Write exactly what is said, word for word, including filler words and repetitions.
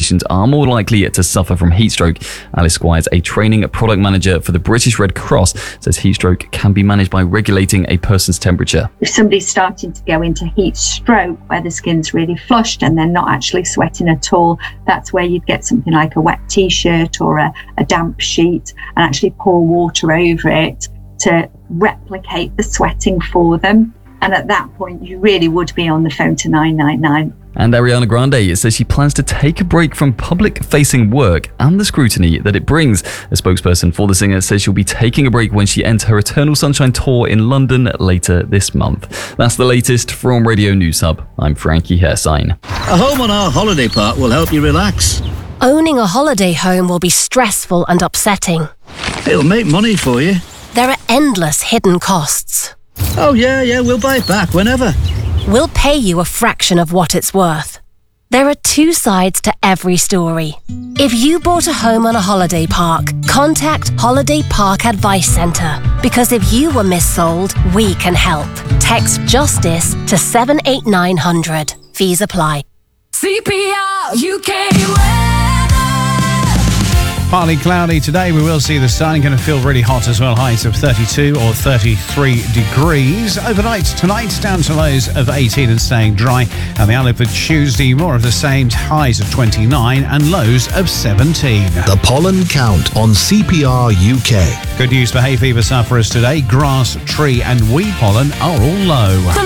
conditions are more likely to suffer from heat stroke. Alice Squires, a training product manager for the British Red Cross, says heat stroke can be managed by regulating a person's temperature. If somebody's starting to go into heat stroke where the skin's really flushed and they're not actually sweating at all, that's where you'd get something like a wet t-shirt or a, a damp sheet and actually pour water over it to replicate the sweating for them. And at that point, you really would be on the phone to nine nine nine. And Ariana Grande says she plans to take a break from public-facing work and the scrutiny that it brings. A spokesperson for the singer says she'll be taking a break when she ends her Eternal Sunshine tour in London later this month. That's the latest from Radio News Hub. I'm Frankie Hersign. A home on our holiday park will help you relax. Owning a holiday home will be stressful and upsetting. It'll make money for you. There are endless hidden costs. Oh yeah, yeah, we'll buy it back whenever. We'll pay you a fraction of what it's worth. There are two sides to every story. If you bought a home on a holiday park, contact Holiday Park Advice Centre. Because if you were missold, we can help. Text JUSTICE to seven eight nine hundred. Fees apply. C P R U K weather. Partly cloudy today. We will see the sun. Going to feel really hot as well. Highs of thirty-two or thirty-three degrees. Overnight tonight, down to lows of eighteen and staying dry. And the outlook for Tuesday, more of the same. Highs of twenty-nine and lows of seventeen. The pollen count on C P R U K. Good news for hay fever sufferers today. Grass, tree and weed pollen are all low.